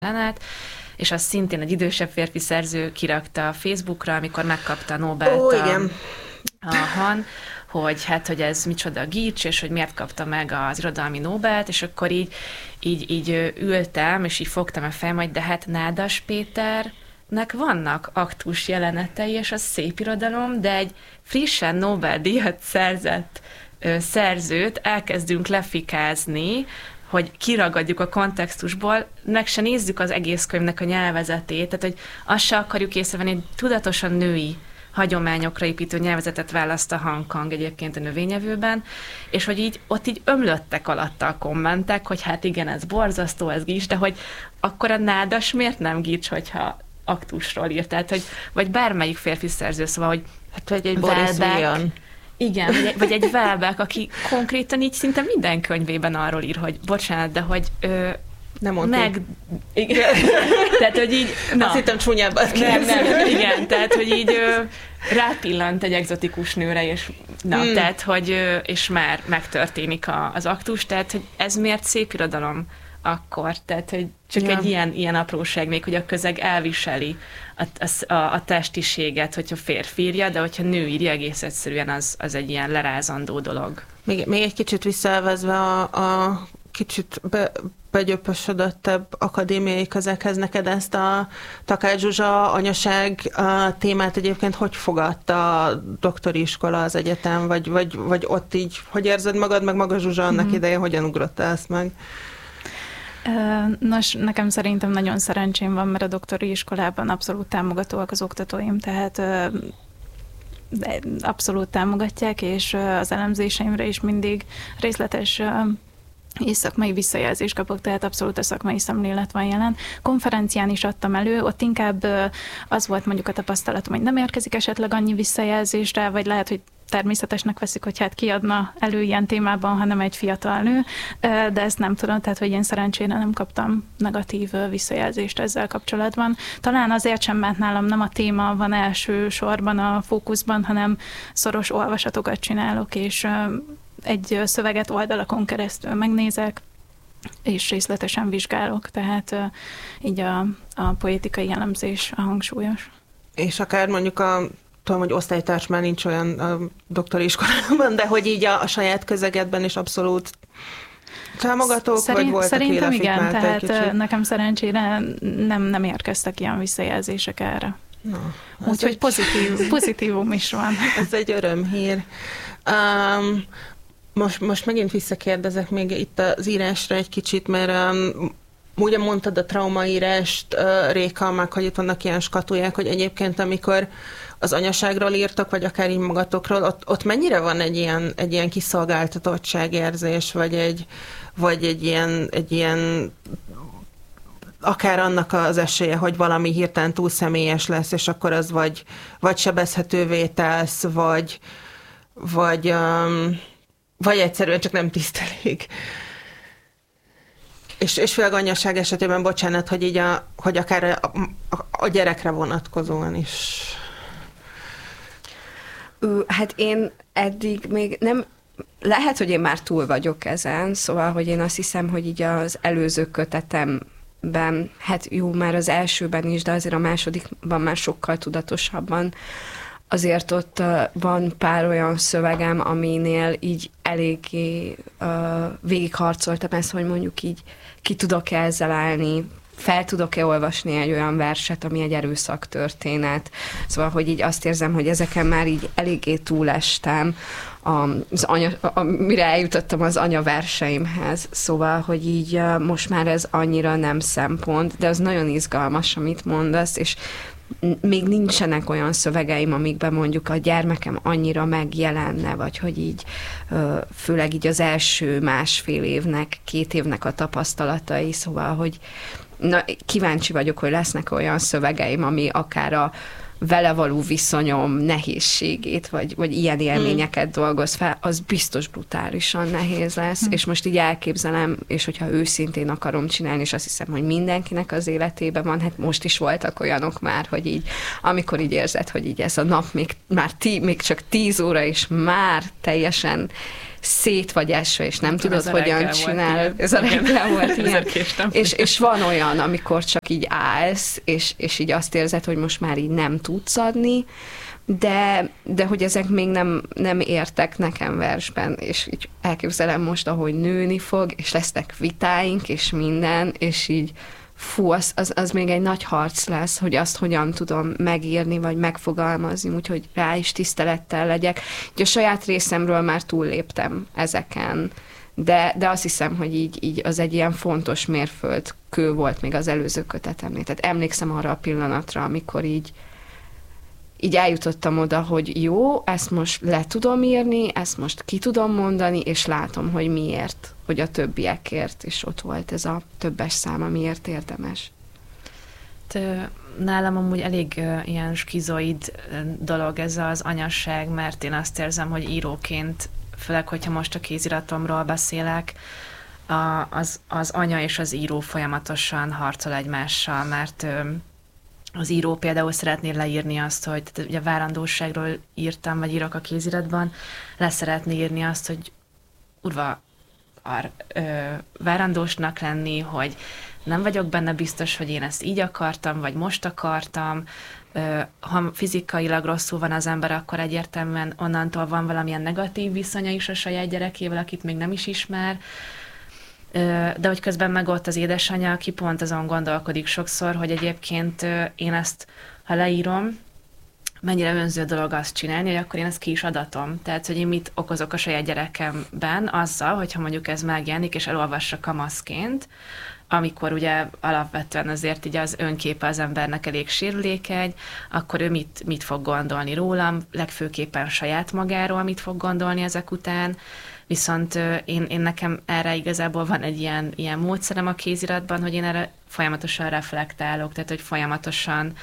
jelenet, és az szintén egy idősebb férfi szerző kirakta a Facebookra, amikor megkapta a Nobelt a Han, hogy ez micsoda gics, és hogy miért kapta meg az irodalmi Nobelt, és akkor így ültem, és így fogtam a fejem, hogy de hát Nádas Péternek vannak aktus jelenetei, és az szép irodalom, de egy frissen Nobel-díjat szerzett szerzőt elkezdünk lefikázni, hogy kiragadjuk a kontextusból, meg se nézzük az egész könyvnek a nyelvezetét, tehát hogy azt se akarjuk észrevenni, hogy tudatosan női hagyományokra építő nyelvezetet választ a Hankang egyébként a növényevőben, és hogy így ott így ömlöttek alatta a kommentek, hogy hát igen, ez borzasztó, ez gics, de hogy akkor a Nádas miért nem gics, hogyha aktusról írt, tehát hogy, vagy bármelyik férfi szerző, szóval, hogy hát, vagy egy Boris Vian. Igen, vagy egy Welbeck, aki konkrétan így szinte minden könyvében arról ír, hogy bocsánat, de hogy nem mondtam. Igen. Tehát, hogy így... Azt hittem csúnyábbat nem, igen, tehát, hogy így rápillant egy egzotikus nőre, és tehát, hogy és már megtörténik az aktus, tehát, hogy ez miért szép irodalom akkor, tehát, hogy csak egy ilyen apróság még, hogy a közeg elviseli a testiséget, hogyha férfi írja, de hogyha nő írja, egész egyszerűen az egy ilyen lerázandó dolog. Még egy kicsit visszaelvezve a kicsit begyöpösödöttebb akadémiai közeghez, neked ezt a Takács Zsuzsa anyaság témát egyébként hogy fogadta a doktori iskola, az egyetem, vagy ott így, hogy érzed magad, meg maga Zsuzsa annak idején, hogyan ugrotta ezt meg? Nos, nekem szerintem nagyon szerencsém van, mert a doktori iskolában abszolút támogatóak az oktatóim, tehát abszolút támogatják, és az elemzéseimre is mindig részletes és szakmai visszajelzést kapok, tehát abszolút a szakmai szemlélet van jelen. Konferencián is adtam elő, ott inkább az volt mondjuk a tapasztalatom, hogy nem érkezik esetleg annyi visszajelzésre, vagy lehet, hogy természetesnek veszik, hogy hát kiadna elő ilyen témában, hanem egy fiatal nő, de ezt nem tudom, tehát hogy én szerencsére nem kaptam negatív visszajelzést ezzel kapcsolatban. Talán azért sem, mert nálam nem a téma van első sorban a fókuszban, hanem szoros olvasatokat csinálok, és egy szöveget oldalakon keresztül megnézek, és részletesen vizsgálok, tehát így a poétikai elemzés a hangsúlyos. És akár mondjuk tudom, hogy osztálytárs már nincs olyan a doktori iskolában, de hogy így a saját közegedben is abszolút támogatók, vagy voltak szerintem igen, tehát nekem szerencsére nem érkeztek ilyen visszajelzések erre. Úgyhogy pozitívum is van. Ez egy örömhír. Most megint visszakérdezek még itt az írásra egy kicsit, mert ugye mondtad a traumaírást, Réka, meg hogy itt vannak ilyen skatuják, hogy egyébként amikor az anyaságról írtak, vagy akár így magatokról, ott mennyire van egy ilyen kiszolgáltatottságérzés, vagy egy ilyen akár annak az esélye, hogy valami hirtelen túl személyes lesz, és akkor az vagy sebezhetővé tesz, vagy egyszerűen csak nem tisztelik. És főleg anyaság esetében, bocsánat, hogy így hogy akár a gyerekre vonatkozóan is. Hát én eddig még nem, lehet, hogy én már túl vagyok ezen, szóval, hogy én azt hiszem, hogy így az előző kötetemben, hát jó, már az elsőben is, de azért a másodikban már sokkal tudatosabban, azért ott van pár olyan szövegem, aminél így eléggé végigharcoltam ezt, hogy mondjuk így ki tudok-e ezzel állni, fel tudok-e olvasni egy olyan verset, ami egy erőszaktörténet. Szóval, hogy így azt érzem, hogy ezeken már így eléggé túlestem, mire eljutottam az anyaverseimhez. Szóval, hogy így most már ez annyira nem szempont, de az nagyon izgalmas, amit mondasz, és még nincsenek olyan szövegeim, amikben mondjuk a gyermekem annyira megjelenne, vagy hogy így főleg így az első másfél évnek, 2 évnek a tapasztalatai, szóval, hogy kíváncsi vagyok, hogy lesznek olyan szövegeim, ami akár a vele való viszonyom nehézségét, vagy ilyen élményeket dolgoz fel, az biztos brutálisan nehéz lesz, és most így elképzelem, és hogyha őszintén akarom csinálni, és azt hiszem, hogy mindenkinek az életében van, hát most is voltak olyanok már, hogy így, amikor így érzed, hogy így ez a nap még csak 10 óra, és már teljesen szét vagy esve, és nem tudod, hogyan csinál. Ez a reggel volt ilyen. És van olyan, amikor csak így állsz, és így azt érzed, hogy most már így nem tudsz adni, de hogy ezek még nem értek nekem versben, és így elképzelem most, ahogy nőni fog, és lesznek vitáink, és minden, és így az még egy nagy harc lesz, hogy azt hogyan tudom megírni, vagy megfogalmazni, úgyhogy rá is tisztelettel legyek. Ugye a saját részemről már túlléptem ezeken, de azt hiszem, hogy így az egy ilyen fontos mérföldkő volt még az előző kötetemnél. Tehát emlékszem arra a pillanatra, amikor így eljutottam oda, hogy jó, ezt most le tudom írni, ezt most ki tudom mondani, és látom, hogy miért, hogy a többiekért, és ott volt ez a többes szám, miért érdemes. Nálam amúgy elég ilyen skizoid dolog ez az anyasság, mert én azt érzem, hogy íróként, főleg, hogyha most a kéziratomról beszélek, az anya és az író folyamatosan harcol egymással, mert az író például szeretné leírni azt, hogy ugye a várandóságról írtam, vagy írok a kéziratban, leszeretné írni azt, hogy várandósnak lenni, hogy nem vagyok benne biztos, hogy én ezt így akartam, vagy most akartam. Ha fizikailag rosszul van az ember, akkor egyértelműen onnantól van valamilyen negatív viszonya is a saját gyerekével, akit még nem is ismer. De hogy közben meg ott az édesanyja, aki pont azon gondolkodik sokszor, hogy egyébként én ezt, ha leírom, mennyire önző dolog azt csinálni, hogy akkor én ezt ki is adatom. Tehát, hogy én mit okozok a saját gyerekemben azzal, hogyha mondjuk ez megjelenik, és elolvassa kamaszként, amikor ugye alapvetően azért így az önképe az embernek elég sérülékeny, akkor ő mit fog gondolni rólam, legfőképpen saját magáról mit fog gondolni ezek után. Viszont én nekem erre igazából van egy ilyen módszerem a kéziratban, hogy én erre folyamatosan reflektálok, tehát hogy folyamatosan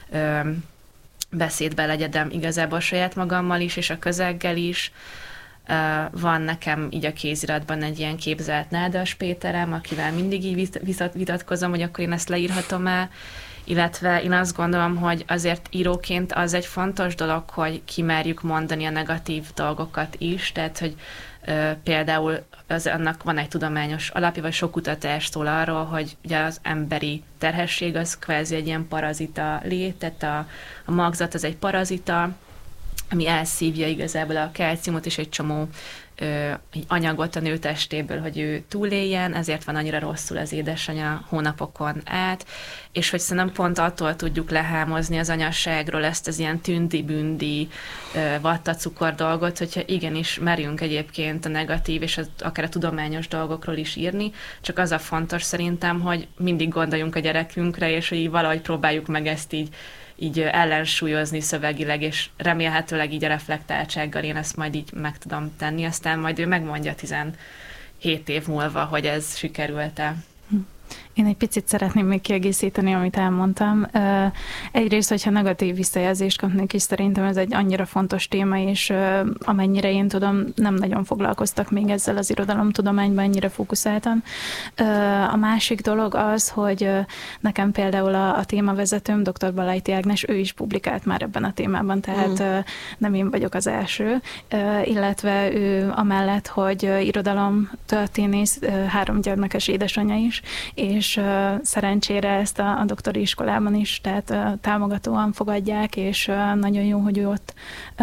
beszédbe legyedem igazából saját magammal is, és a közeggel is. Van nekem így a kéziratban egy ilyen képzelt Nádas Péterem, akivel mindig így vitatkozom, hogy akkor én ezt leírhatom-e, illetve én azt gondolom, hogy azért íróként az egy fontos dolog, hogy kimerjük mondani a negatív dolgokat is, tehát hogy például annak van egy tudományos alapja, vagy sok kutatás szól arról, hogy ugye az emberi terhesség az kvázi egy ilyen parazita lét, tehát a magzat az egy parazita, ami elszívja igazából a kalciumot és egy csomó egy anyagot a nő testéből, hogy ő túléljen, ezért van annyira rosszul az édesanyja hónapokon át, és hogy szerintem pont attól tudjuk lehámozni az anyasságról ezt az ilyen tündi-bündi vattacukor dolgot, hogyha igenis merjünk egyébként a negatív és akár a tudományos dolgokról is írni, csak az a fontos szerintem, hogy mindig gondoljunk a gyerekünkre, és hogy valahogy próbáljuk meg ezt így ellensúlyozni szövegileg, és remélhetőleg így a reflektáltsággal én ezt majd így meg tudom tenni, aztán majd ő megmondja 17 év múlva, hogy ez sikerült-e. Én egy picit szeretném még kiegészíteni, amit elmondtam. Egyrészt, hogyha negatív visszajelzést kapnék is, szerintem ez egy annyira fontos téma, és amennyire én tudom, nem nagyon foglalkoztak még ezzel az irodalomtudományban, ennyire fókuszáltan. A másik dolog az, hogy nekem például a témavezetőm, dr. Balajti Ágnes, ő is publikált már ebben a témában, tehát nem én vagyok az első, illetve ő amellett, hogy irodalomtörténész, 3 gyermekes édesanyja is, és szerencsére ezt a doktori iskolában is, tehát támogatóan fogadják, és nagyon jó, hogy ő ott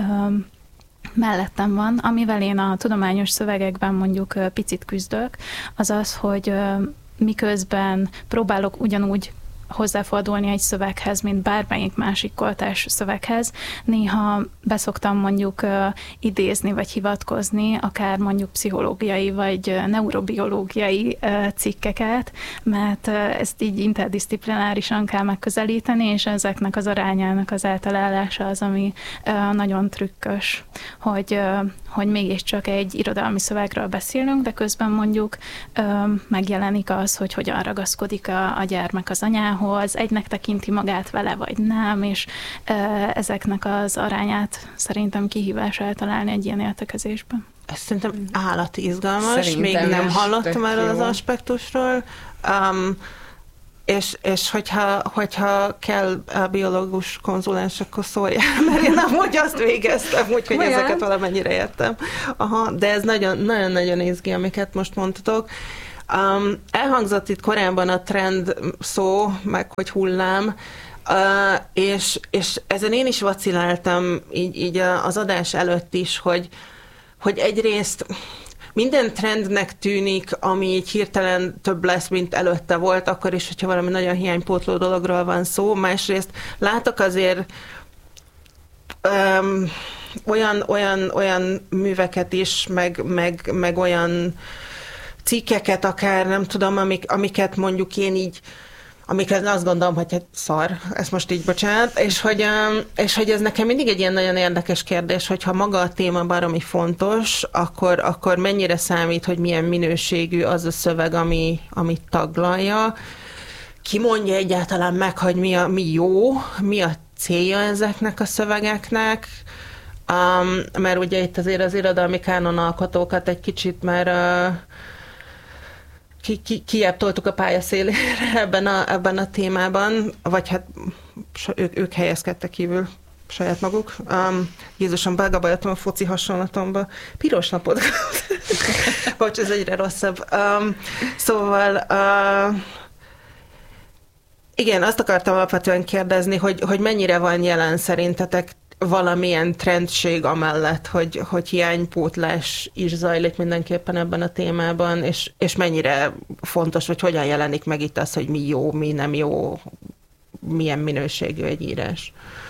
mellettem van. Amivel én a tudományos szövegekben mondjuk picit küzdök, az az, hogy miközben próbálok ugyanúgy hozzáfordulni egy szöveghez, mint bármelyik másik koltás szöveghez. Néha beszoktam mondjuk idézni, vagy hivatkozni, akár mondjuk pszichológiai, vagy neurobiológiai cikkeket, mert ezt így interdisziplinárisan kell megközelíteni, és ezeknek az arányának az eltalállása az, ami nagyon trükkös, hogy mégiscsak egy irodalmi szövegről beszélünk, de közben mondjuk megjelenik az, hogy hogyan ragaszkodik a gyermek az anyához, egynek tekinti magát vele, vagy nem, és ezeknek az arányát szerintem kihívás eltalálni egy ilyen értekezésben. Ez szerintem állati izgalmas, még nem hallottam erről az aspektusról. és hogyha kell a biológus konzulens, akkor szóljál, mert én amúgy azt végeztem, úgyhogy ezeket valamennyire értem. Aha, de ez nagyon-nagyon izgi, amiket most mondtatok. Elhangzott itt korábban a trend szó, meg hogy hullám, és ezen én is vaciláltam így az adás előtt is, hogy egyrészt minden trendnek tűnik, ami így hirtelen több lesz, mint előtte volt, akkor is, hogyha valami nagyon hiánypótló dologról van szó. Másrészt látok azért olyan műveket is, meg olyan cikkeket akár, nem tudom, amiket mondjuk én így, amiket azt gondolom, hogy hát szar, ezt most így bocsánat, és hogy ez nekem mindig egy ilyen nagyon érdekes kérdés, hogyha maga a téma baromi fontos, akkor mennyire számít, hogy milyen minőségű az a szöveg, amit taglalja. Ki mondja egyáltalán meg, hogy mi jó, mi a célja ezeknek a szövegeknek, mert ugye itt azért az irodalmi kánonalkotókat egy kicsit már kijebb toltuk a pályaszélére ebben a témában, vagy hát ők helyezkedtek kívül saját maguk. Jézusom, belgabajoltam a foci hasonlatomba. Piros napot. Bocs, ez egyre rosszabb. Szóval igen, azt akartam alapvetően kérdezni, hogy mennyire van jelen szerintetek valamilyen trendség amellett, hogy hiánypótlás is zajlik mindenképpen ebben a témában, és mennyire fontos, hogy hogyan jelenik meg itt az, hogy mi jó, mi nem jó, milyen minőségű egy írás.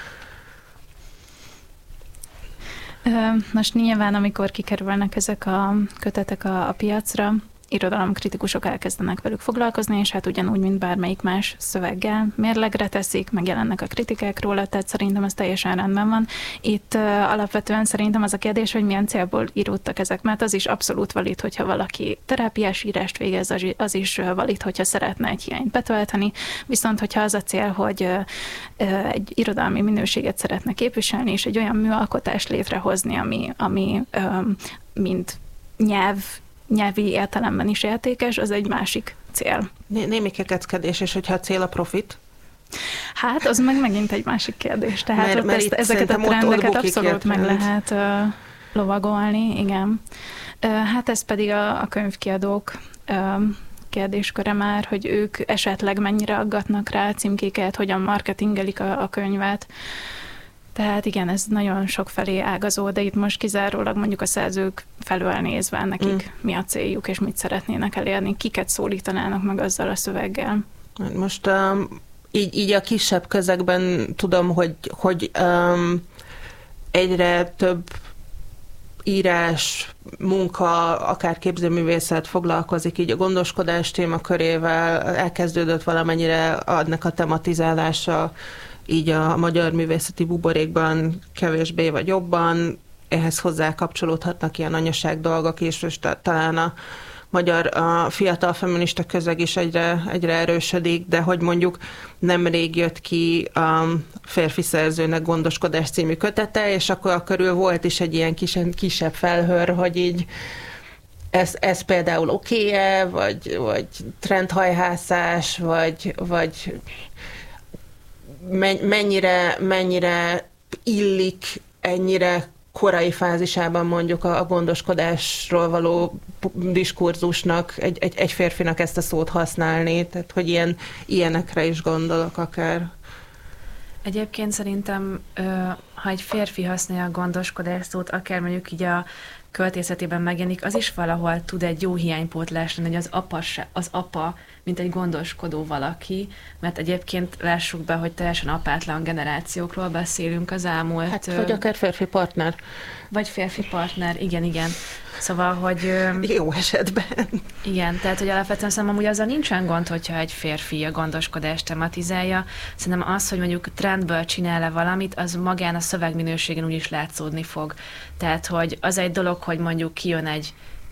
Most nyilván, amikor kikerülnek ezek a kötetek a piacra, irodalomkritikusok elkezdenek velük foglalkozni, és hát ugyanúgy, mint bármelyik más szöveggel mérlegre teszik, megjelennek a kritikák róla, tehát szerintem ez teljesen rendben van. Itt alapvetően szerintem az a kérdés, hogy milyen célból íródtak ezek, mert az is abszolút valid, hogyha valaki terápiás írást végez, az is valid, hogyha szeretne egy hiányt betölteni, viszont hogyha az a cél, hogy egy irodalmi minőséget szeretne képviselni, és egy olyan műalkotást létrehozni, ami mint nyelvi értelemben is értékes, az egy másik cél. Némi kekeckedés, és hogyha a cél a profit? Hát, az megint egy másik kérdés. Tehát mert ezeket a trendeket abszolút meg lehet lovagolni, igen. Hát ez pedig a könyvkiadók kérdésköre már, hogy ők esetleg mennyire aggatnak rá címkéket, hogyan marketingelik a könyvet. Tehát igen, ez nagyon sokfelé ágazó, de itt most kizárólag mondjuk a szerzők felől nézve nekik mi a céljuk, és mit szeretnének elérni, kiket szólítanának meg azzal a szöveggel. Most így a kisebb közegben tudom, hogy egyre több írás, munka, akár képzőművészet foglalkozik így a gondoskodás témakörével, elkezdődött valamennyire adnak a tematizálása így a magyar művészeti buborékban kevésbé vagy jobban, ehhez hozzá kapcsolódhatnak ilyen anyaság dolgok is, és talán a magyar a fiatal feminista közeg is egyre erősödik, de hogy mondjuk nemrég jött ki a férfi szerzőnek Gondoskodás című kötete, és akkor körül volt is egy ilyen kisebb felhőr, hogy így ez például oké-e, vagy trendhajhászás, vagy mennyire illik ennyire korai fázisában mondjuk a gondoskodásról való diskurzusnak egy férfinak ezt a szót használni, tehát hogy ilyenekre is gondolok akár. Egyébként szerintem, ha egy férfi használja a gondoskodás szót, akár mondjuk így a költészetében megjelenik, az is valahol tud egy jó hiánypótlás lenni, hogy az apa, mint egy gondoskodó valaki, mert egyébként lássuk be, hogy teljesen apátlan generációkról beszélünk az elmúlt... Hát, vagy akár férfi partner. Vagy férfi partner, igen. Szóval, hogy... Jó esetben. Igen, tehát, hogy alapvetően szerintem amúgy azzal nincsen gond, hogyha egy férfi a gondoskodást tematizálja. Szerintem az, hogy mondjuk trendből csinál-e valamit, az magán a szövegminőségen úgyis látszódni fog. Tehát, hogy az egy dolog, hogy mondjuk kijön egy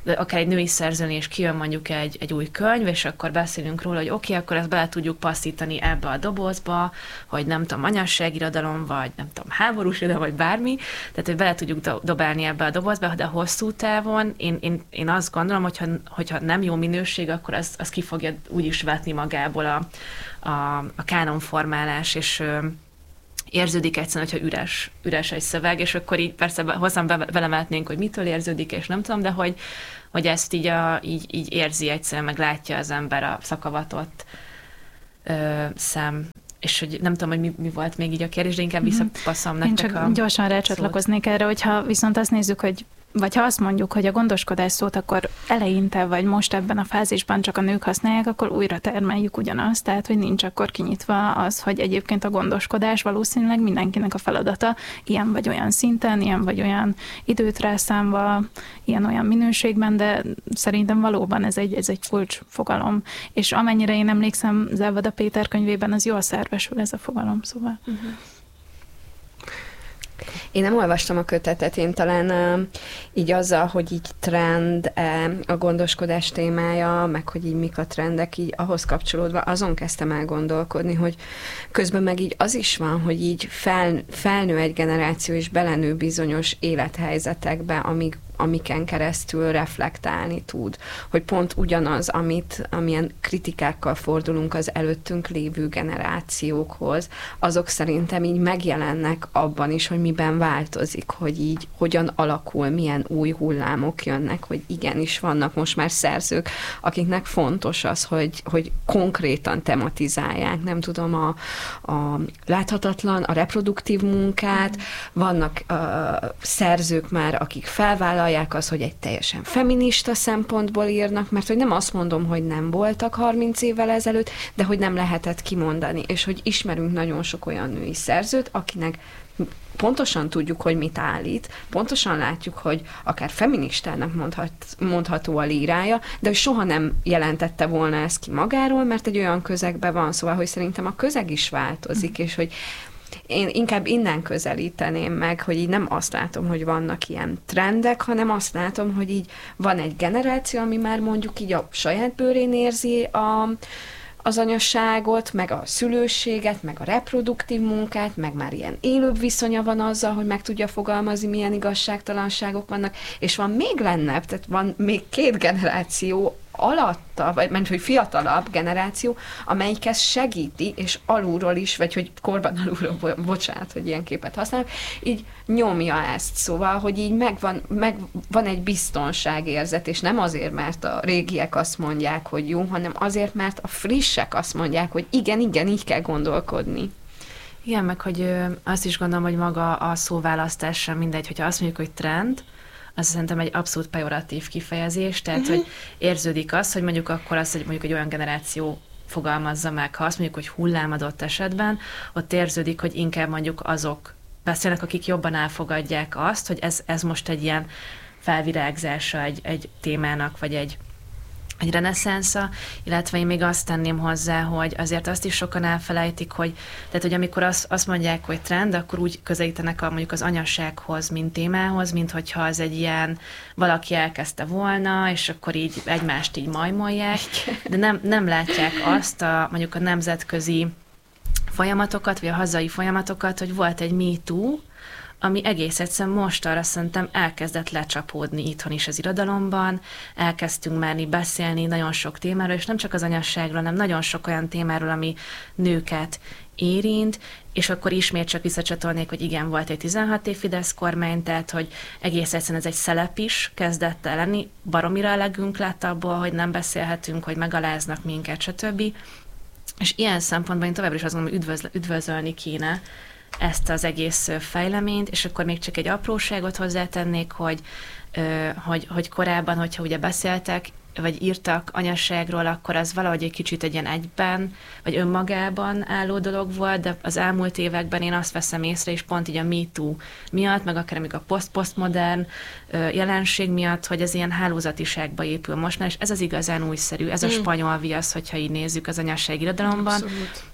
akár egy női szerzőnél is kijön mondjuk egy új könyv, és akkor beszélünk róla, hogy oké, akkor ezt bele tudjuk passzítani ebbe a dobozba, hogy nem tudom, anyasságirodalom, vagy nem tudom, háborús irodalom, vagy bármi, tehát hogy bele tudjuk dobálni ebbe a dobozba, de hosszú távon én azt gondolom, hogyha nem jó minőség, akkor az ki fogja úgyis vetni magából a kánonformálás, és érződik egyszerűen, hogyha üres egy szöveg, és akkor így persze hozzám belemeltnénk, hogy mitől érződik, és nem tudom, de hogy ezt így érzi egyszerűen, meg látja az ember a szakavatott szem. És hogy nem tudom, hogy mi volt még így a kérdés, de inkább visszapasszom nektek. Én csak gyorsan rácsatlakoznék erre, hogyha viszont azt nézzük, hogy vagy ha azt mondjuk, hogy a gondoskodás szót akkor eleinte, vagy most ebben a fázisban csak a nők használják, akkor újra termeljük ugyanazt, tehát hogy nincs akkor kinyitva az, hogy egyébként a gondoskodás valószínűleg mindenkinek a feladata ilyen vagy olyan szinten, ilyen vagy olyan időt rászámva, ilyen-olyan minőségben, de szerintem valóban ez egy kulcsfogalom. És amennyire én emlékszem, Závada Péter könyvében az jól szervesül ez a fogalom, szóval. Uh-huh. Én nem olvastam a kötetet, én talán így azzal, hogy így trend a gondoskodás témája, meg hogy így mik a trendek, így ahhoz kapcsolódva azon kezdtem el gondolkodni, hogy közben meg így az is van, hogy így felnő egy generáció és belenő bizonyos élethelyzetekbe, amiken keresztül reflektálni tud. Hogy pont ugyanaz, amilyen kritikákkal fordulunk az előttünk lévő generációkhoz, azok szerintem így megjelennek abban is, hogy miben változik, hogy így hogyan alakul, milyen új hullámok jönnek, hogy igenis vannak most már szerzők, akiknek fontos az, hogy konkrétan tematizálják, nem tudom, a láthatatlan, a reproduktív munkát, vannak szerzők már, akik felvállalják azt, hogy egy teljesen feminista szempontból írnak, mert hogy nem azt mondom, hogy nem voltak 30 évvel ezelőtt, de hogy nem lehetett kimondani, és hogy ismerünk nagyon sok olyan női szerzőt, akinek pontosan tudjuk, hogy mit állít, pontosan látjuk, hogy akár feministának mondható a lírája, de hogy soha nem jelentette volna ezt ki magáról, mert egy olyan közegben van, szóval, hogy szerintem a közeg is változik, és hogy én inkább innen közelíteném meg, hogy így nem azt látom, hogy vannak ilyen trendek, hanem azt látom, hogy így van egy generáció, ami már mondjuk így a saját bőrén érzi az anyasságot, meg a szülőséget, meg a reproduktív munkát, meg már ilyen élőbb viszonya van azzal, hogy meg tudja fogalmazni, milyen igazságtalanságok vannak, és van még lennebb, tehát van még 2 generáció alatta, vagy ment, hogy fiatalabb generáció, amelyik ezt segíti, és alulról is, vagy hogy korban alulról, bocsánat, hogy ilyen képet használok, így nyomja ezt. Szóval, hogy így megvan egy biztonságérzet, és nem azért, mert a régiek azt mondják, hogy jó, hanem azért, mert a frissek azt mondják, hogy igen, így kell gondolkodni. Igen, meg hogy azt is gondolom, hogy maga a szóválasztás sem mindegy, hogyha azt mondjuk, hogy trend, az szerintem egy abszolút pejoratív kifejezés, tehát, hogy érződik az, hogy mondjuk akkor az, hogy mondjuk egy olyan generáció fogalmazza meg, ha azt mondjuk, hogy hullám adott esetben, ott érződik, hogy inkább mondjuk azok beszélnek, akik jobban elfogadják azt, hogy ez most egy ilyen felvirágzása egy témának, vagy egy reneszánsza, illetve én még azt tenném hozzá, hogy azért azt is sokan elfelejtik, hogy amikor azt mondják, hogy trend, akkor úgy közelítenek mondjuk az anyassághoz, mint témához, mint hogyha az egy ilyen valaki elkezdte volna, és akkor így egymást így majmolják, de nem látják azt mondjuk a nemzetközi folyamatokat, vagy a hazai folyamatokat, hogy volt egy Me Too, ami egész egyszerűen most arra szerintem elkezdett lecsapódni itthon is az irodalomban, elkezdtünk merni beszélni nagyon sok témáról, és nem csak az anyasságról, hanem nagyon sok olyan témáról, ami nőket érint, és akkor ismét csak visszacsatolnék, hogy igen, volt egy 16 év Fidesz kormány, tehát hogy egész egyszerűen ez egy szelep is kezdett el lenni, baromira elegünk lett abból, hogy nem beszélhetünk, hogy megaláznak minket, stb. És ilyen szempontból én továbbra is azt gondolom, hogy üdvözölni kéne ezt az egész fejleményt, és akkor még csak egy apróságot hozzátennék, hogy korábban, hogyha ugye beszéltek, vagy írtak anyasságról, akkor az valahogy egy kicsit egy ilyen egyben, vagy önmagában álló dolog volt, de az elmúlt években én azt veszem észre, és pont így a Me Too miatt, meg akár még a posztmodern jelenség miatt, hogy ez ilyen hálózatiságba épül most már, és ez az igazán újszerű, ez a spanyol viasz, hogyha így nézzük az anyasság irodalomban. Abszolút.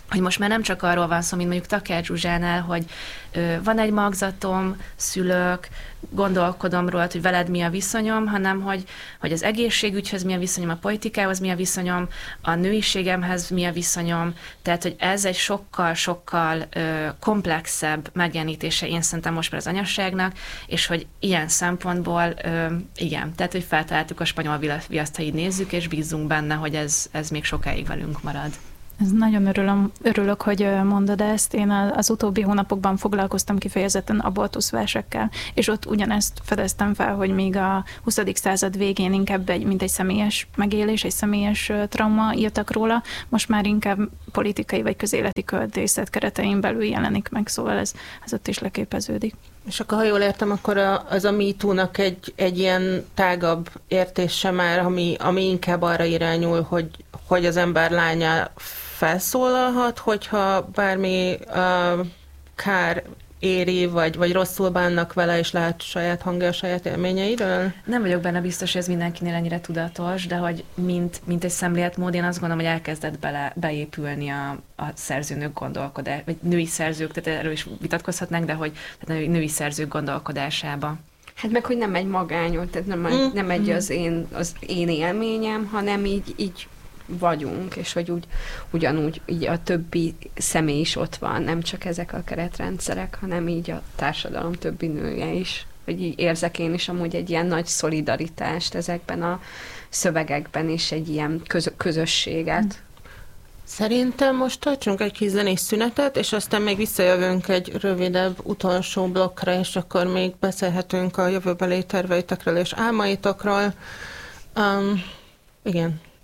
hogy most már nem csak arról van szó, mint mondjuk Takács Zsuzsánál, hogy van egy magzatom, szülök, gondolkodom róla, hogy veled mi a viszonyom, hanem hogy az egészségügyhöz mi a viszonyom, a politikához mi a viszonyom, a nőiségemhez mi a viszonyom, tehát hogy ez egy sokkal-sokkal komplexebb megjelenítése én szerintem most már az anyasságnak, és hogy ilyen szempontból igen, tehát hogy feltaláltuk a spanyol viaszt, ha így nézzük, és bízzunk benne, hogy ez még sokáig velünk marad. Ez nagyon örülök, hogy mondod ezt. Én az utóbbi hónapokban foglalkoztam kifejezetten abortuszversekkel, és ott ugyanezt fedeztem fel, hogy még a 20. század végén inkább mint egy személyes megélés, egy személyes trauma írtak róla, most már inkább politikai vagy közéleti költészet keretein belül jelenik meg, szóval ez ott is leképeződik. És akkor, ha jól értem, akkor az a MeToo-nak egy ilyen tágabb értése már, ami inkább arra irányul, hogy az ember lánya felszólalhat, hogyha bármi kár éri, vagy rosszul bánnak vele, és lehet saját hangja a saját élményeiről? Nem vagyok benne biztos, hogy ez mindenkinél ennyire tudatos, de hogy mint egy szemléletmód, én azt gondolom, hogy elkezdett beépülni a szerzőnők gondolkodás, vagy női szerzők, tehát erről is vitatkozhatnánk, de hogy tehát női szerzők gondolkodásába. Hát meg, hogy nem egy magányos, tehát nem egy az én élményem, hanem így vagyunk, és hogy ugyanúgy így a többi személy is ott van, nem csak ezek a keretrendszerek, hanem így a társadalom többi nője is. Hogy így érzek én is amúgy egy ilyen nagy szolidaritást ezekben a szövegekben, és egy ilyen közösséget. Szerintem most tartsunk egy kis zenés szünetet, és aztán még visszajövünk egy rövidebb utolsó blokkra, és akkor még beszélhetünk a jövőbeli terveitekről és álmaitokról. Igen.